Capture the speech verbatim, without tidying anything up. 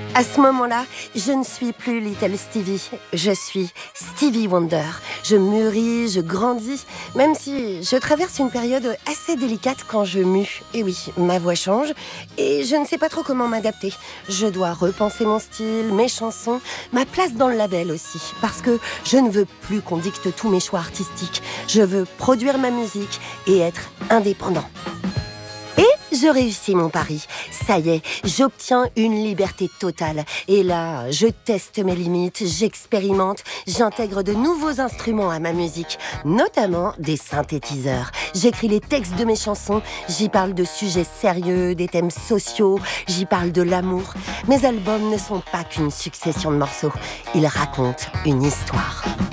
À ce moment-là, je ne suis plus Little Stevie, je suis Stevie Wonder. Je mûris, je grandis, même si je traverse une période assez délicate quand je mue. Et oui, ma voix change et je ne sais pas trop comment m'adapter. Je dois repenser mon style, mes chansons, ma place dans le label aussi, parce que je ne veux plus qu'on dicte tous mes choix artistiques. Je veux produire ma musique et être indépendant. Je réussis mon pari. Ça y est, j'obtiens une liberté totale. Et là, je teste mes limites, j'expérimente, j'intègre de nouveaux instruments à ma musique, notamment des synthétiseurs. J'écris les textes de mes chansons, j'y parle de sujets sérieux, des thèmes sociaux, j'y parle de l'amour. Mes albums ne sont pas qu'une succession de morceaux, ils racontent une histoire.